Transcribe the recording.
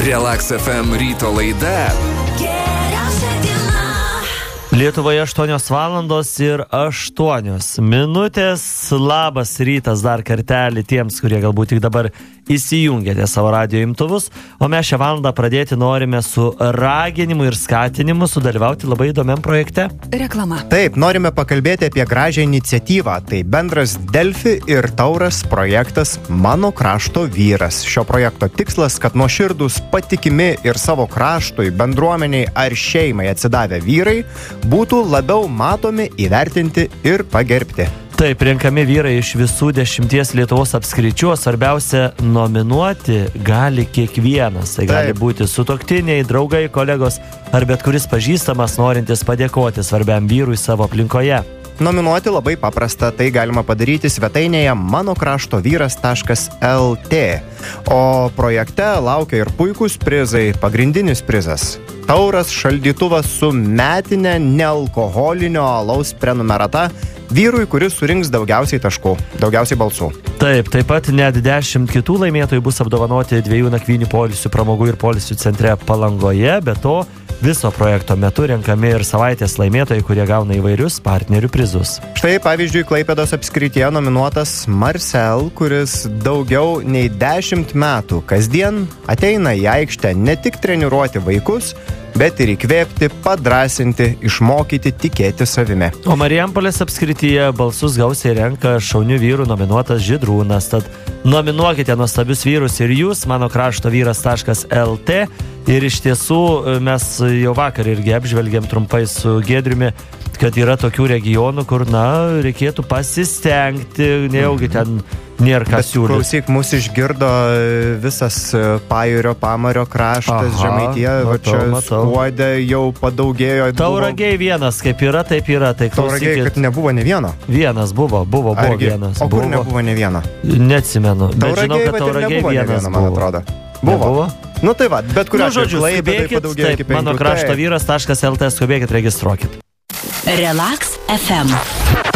Relax FM ryto laida. Lietuvoje 8 valandos ir 8 minutės. Labas rytas dar kartelį tiems, kurie galbūt tik dabar įsijungėte savo radijo imtuvus. O mes šią valandą pradėti norime su raginimu ir skatinimu sudalyvauti labai įdomiam projekte. Reklama. Taip, norime pakalbėti apie gražią iniciatyvą. Tai bendras Delfi ir Tauras projektas Mano krašto vyras. Šio projekto tikslas, kad nuoširdūs, patikimi ir savo kraštui, bendruomeniai ar šeimai atsidavę vyrai būtų labiau matomi, įvertinti ir pagerbti. Taip, renkami vyrai iš visų 10 Lietuvos apskričių, svarbiausia, nominuoti gali kiekvienas. Tai gali būti sutuoktiniai, draugai, kolegos ar bet kuris pažįstamas, norintis padėkoti svarbiam vyrui savo aplinkoje. Nominuoti labai paprasta, tai galima padaryti svetainėje manokraštovyras.lt. O projekte laukia ir puikūs prizai. Pagrindinis prizas – Tauras šaldytuvas su metinė nealkoholinio alaus prenumerata vyrui, kuris surinks daugiausiai taškų, daugiausiai balsų. Taip pat net 10 kitų laimėtojų bus apdovanoti 2 nakvynių poilsių pramogų ir poilsių centre Palangoje, be to viso projekto metu renkami ir savaitės laimėtojai, kurie gauna įvairius partnerių prizus. Štai pavyzdžiui, Klaipėdos apskrityje nominuotas Marcel, kuris daugiau nei 10 metų kasdien ateina į aikštę ne tik treniruoti vaikus, bet ir įkvėpti, padrasinti, išmokyti, tikėti savimi. O Marijampolės apskrityje balsus gausiai renka šaunių vyrų nominuotas Žydrūnas. Tad nominuokite nuostabius vyrus ir jūs, manokraštovyras.lt. Ir iš tiesų mes jau vakar irgi apžvelgėm trumpai su Giedriumi, kad yra tokių regionų, kur, reikėtų pasistengti, nejaugi ten nėra ką siūlyti. Klausyk, mūsų išgirdo visas Pajūrio, Pamario kraštas, Žemaitija, Skuode jau padaugėjo. Tauragiai vienas, kaip yra, taip yra. Tai Tauragiai, kad nebuvo ne vieno? Vienas buvo vienas. O kur nebuvo ne vieno? Neatsimenu, bet žinau, kad Tauragiai vienas man atrodo. Buvo? Nu tai va, bet kuriuo žodžiu, skubėkit, taip, manokraštovyras.lt, skubėkit, registruokit. Relax FM.